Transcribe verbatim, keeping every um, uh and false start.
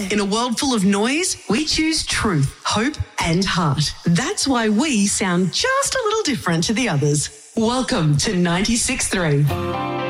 In a world full of noise, we choose truth, hope, and heart. That's why we sound just a little different to the others. Welcome to ninety-six point three.